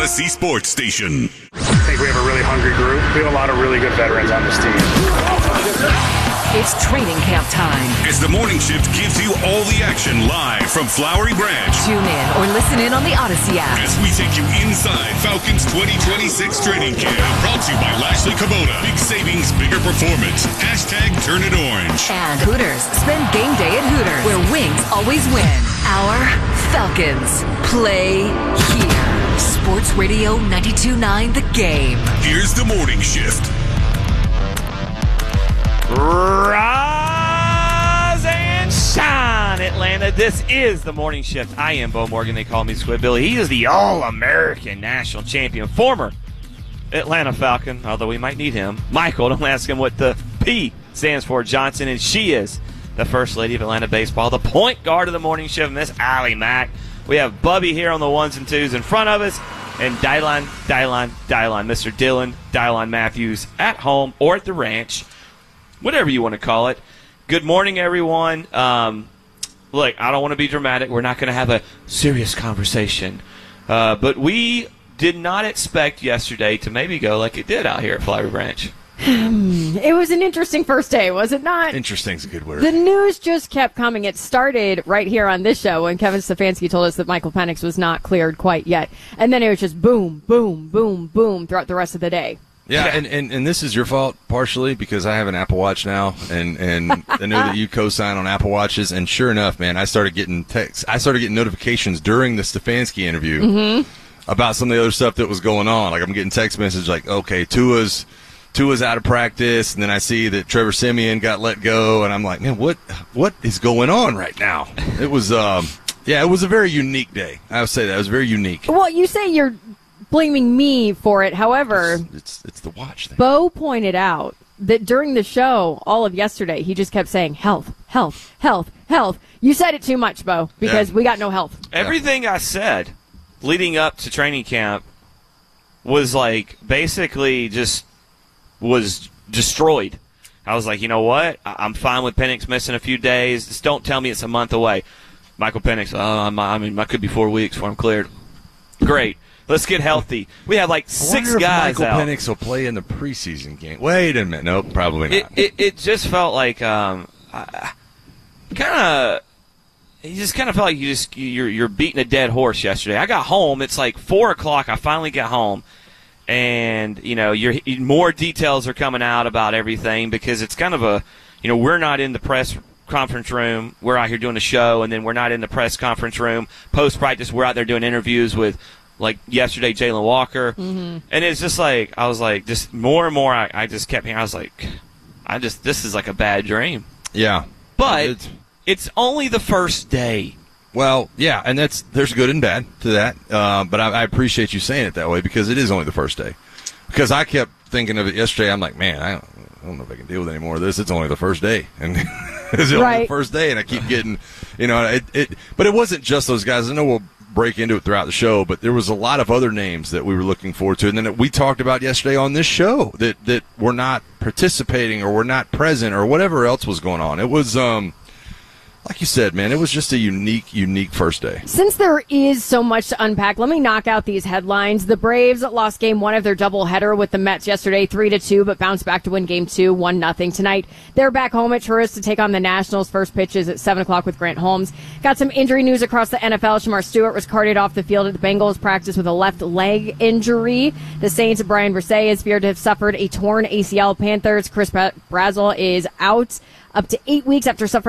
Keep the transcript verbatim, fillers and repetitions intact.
Odyssey Sports Station. I think we have a really hungry group. We have a lot of really good veterans on this team. It's training camp time. As the morning shift gives you all the action live from Flowery Branch. Tune in or listen in on the Odyssey app. As we take you inside Falcons twenty twenty-six training camp. Brought to you by Lashley Kubota. Big savings, bigger performance. Hashtag turn it orange. And Hooters. Spend game day at Hooters, where wings always win. Our Falcons play here. Sports Radio ninety-two point nine The Game. Here's the morning shift. Rise and shine, Atlanta. This is the morning shift. I am Bo Morgan. They call me Squid Billy. He is the All-American national champion, former Atlanta Falcon, although we might need him. Michael, don't ask him what the P stands for, Johnson, and she is the First Lady of Atlanta Baseball, the point guard of the morning shift, Miss Allie Mack. We have Bubby here on the ones and twos in front of us, and Dylon, Dylon, Dylon, Mister Dylan, Dylon Matthews at home or at the ranch, whatever you want to call it. Good morning, everyone. Um, look, I don't want to be dramatic. We're not going to have a serious conversation. Uh, but we did not expect yesterday to maybe go like it did out here at Flowery Branch. It was an interesting first day, was it not? Interesting's a good word. The news just kept coming. It started right here on this show when Kevin Stefanski told us that Michael Penix was not cleared quite yet. And then it was just boom, boom, boom, boom throughout the rest of the day. Yeah, and, and, and this is your fault partially because I have an Apple Watch now, and, and I know that you co-sign on Apple Watches, and sure enough, man, I started getting texts. I started getting notifications during the Stefanski interview mm-hmm. about some of the other stuff that was going on. Like I'm getting text messages like, okay, Tua's Tua's out of practice, and then I see that Trevor Siemian got let go, and I'm like, man, what what is going on right now? It was, um, yeah, it was a very unique day. I would say that it was very unique. Well, you say you're blaming me for it. However, it's it's, it's the watch thing. Bo pointed out that during the show, all of yesterday, he just kept saying health, health, health, health. You said it too much, Bo, because yeah. we got no health. Everything I said leading up to training camp was like basically just was destroyed. I was like, you know what? I'm fine with Penix missing a few days. Just don't tell me it's a month away. Michael Penix, oh, I'm, I mean, I could be four weeks before I'm cleared. Great. Let's get healthy. We have like six guys Michael out. Michael Penix will play in the preseason game. Wait a minute. Nope, probably not. It, it, it just felt like um, kind of – you just kind of felt like you just, you're, you're beating a dead horse yesterday. I got home. It's like four o'clock. I finally got home. And, you know, you're, more details are coming out about everything because it's kind of a, you know, we're not in the press conference room. We're out here doing a show, and then we're not in the press conference room. Post-practice, we're out there doing interviews with, like, yesterday, Jalen Walker. Mm-hmm. And it's just like, I was like, just more and more, I, I just kept hearing, I was like, I just, this is like a bad dream. Yeah. But it's, it's only the first day. Well, yeah, and that's there's good and bad to that, uh, but I, I appreciate you saying it that way because it is only the first day. Because I kept thinking of it yesterday, I'm like, man, I don't, I don't know if I can deal with any more of this. It's only the first day, and it's only right. the first day, and I keep getting, you know, it, it. But it wasn't just those guys. I know we'll break into it throughout the show, but there was a lot of other names that we were looking forward to, and then we talked about yesterday on this show that that were not participating or were not present or whatever else was going on. It was. um Like you said, man, it was just a unique, unique first day. Since there is so much to unpack, let me knock out these headlines. The Braves lost game one of their doubleheader with the Mets yesterday, three to two, but bounced back to win game two, one nothing tonight. They're back home at Truist to take on the Nationals. First pitch is at seven o'clock with Grant Holmes. Got some injury news across the N F L. Shamar Stewart was carted off the field at the Bengals practice with a left leg injury. The Saints' Brian Versay is feared to have suffered a torn A C L. Panthers' Chris Brazzell is out up to eight weeks after suffering